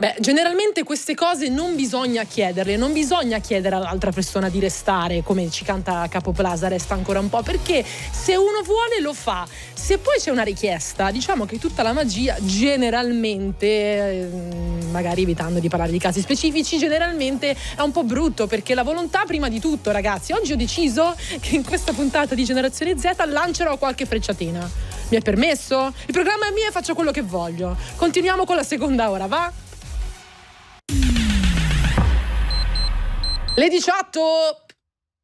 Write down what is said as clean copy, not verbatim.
Beh, generalmente queste cose non bisogna chiederle, non bisogna chiedere all'altra persona di restare, come ci canta Capo Plaza, resta ancora un po', perché se uno vuole lo fa. Se poi c'è una richiesta, diciamo che tutta la magia generalmente, magari evitando di parlare di casi specifici, generalmente è un po' brutto, perché la volontà prima di tutto, ragazzi. Oggi ho deciso che in questa puntata di Generazione Z lancerò qualche frecciatina. Mi è permesso? Il programma è mio e faccio quello che voglio. Continuiamo con la seconda ora, va? Le 18